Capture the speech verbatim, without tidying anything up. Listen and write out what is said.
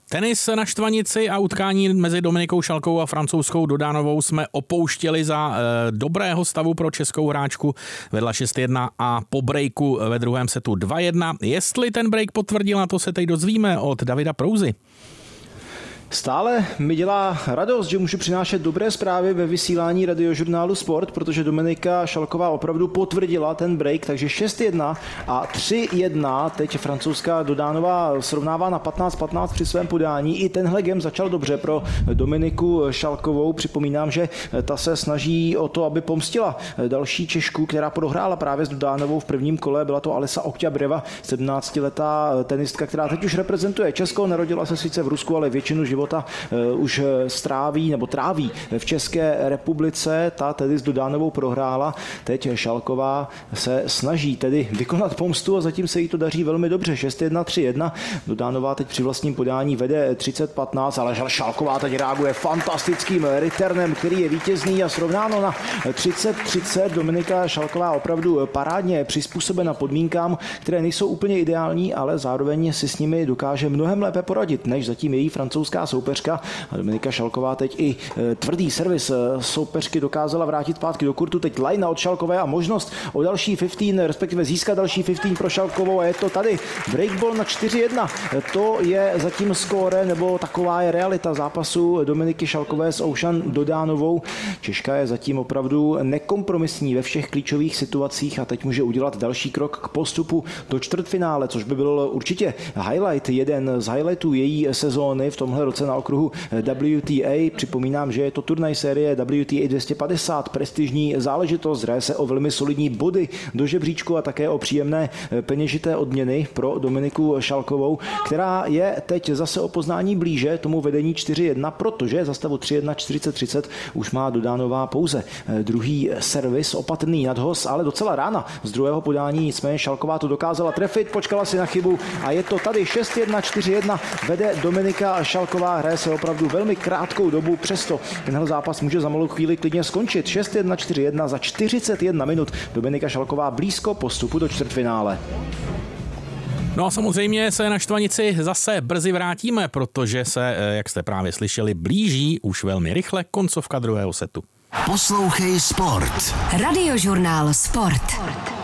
Tenis na štvanici a utkání mezi Dominikou Šalkovou a francouzskou Dodanovou jsme opouštěli za e, dobrého stavu pro českou hráčku. Vedla šest jedna a po breaku ve druhém setu dva jedna. Jestli ten break potvrdila, to se teď dozvíme od Davida Prouzy. Stále mi dělá radost, že můžu přinášet dobré zprávy ve vysílání radiožurnálu Sport, protože Dominika Šalková opravdu potvrdila ten break, takže šest jedna a tři jedna. Teď francouzská Dodanová srovnává na patnáct patnáct při svém podání. I tenhle game začal dobře pro Dominiku Šalkovou. Připomínám, že ta se snaží o to, aby pomstila další Češku, která prohrála právě s Dodanovou v prvním kole. Byla to Alisa Okťabreva, sedmnáctiletá tenistka, která teď už reprezentuje Česko. Narodila se sice v Rusku, ale většinu života uh, už stráví nebo tráví v České republice. Ta tedy s Dodanovou prohrála. Teď Šalková se snaží tedy vykonat pomstu a zatím se jí to daří velmi dobře. šest jedna, tři jedna. Dodanová teď při vlastním podání vede třicet patnáct, ale Šalková teď reaguje fantastickým returnem, který je vítězný a srovnáno na třicet třicet. Dominika Šalková opravdu parádně přizpůsobena podmínkám, které nejsou úplně ideální, ale zároveň si s nimi dokáže mnohem lépe poradit, než zatím její francouzská soupeřka. A Dominika Šalková teď i tvrdý servis soupeřky dokázala vrátit zpátky do kurtu. Teď line od Šalkové a možnost o další patnáct, respektive získat další patnáct pro Šalkovou a je to tady. Breakball na čtyři jedna. To je zatím skóre, nebo taková je realita zápasu Dominiky Šalkové s Oušan Dodanovou. Češka je zatím opravdu nekompromisní ve všech klíčových situacích a teď může udělat další krok k postupu do čtvrtfinále, což by byl určitě highlight, jeden z highlightů její sezóny v tomhle roce na okruhu W T A. Připomínám, že je to turnaj série W T A dvě stě padesát, prestižní záležitost, hraje se o velmi solidní body do žebříčku a také o příjemné peněžité odměny pro Dominiku Šalkovou, která je teď zase o poznání blíže tomu vedení čtyři jedna, protože za stavu tři jedna čtyřicet třicet už má Dodanová pouze druhý servis, opatrný nadhoz, ale docela rána z druhého podání, nicméně Šalková to dokázala trefit, počkala si na chybu a je to tady šest jedna, čtyři jedna, vede Dominika Šalková, hraje se opravdu velmi krátkou dobu, přesto tenhle zápas může za malou chvíli klidně skončit. šest jedna, čtyři jedna za čtyřicet jedna minut. Dominika Šalková blízko postupu do čtvrtfinále. No a samozřejmě se na štvanici zase brzy vrátíme, protože se, jak jste právě slyšeli, blíží už velmi rychle koncovka druhého setu. Poslouchej Sport. Radiožurnál Sport.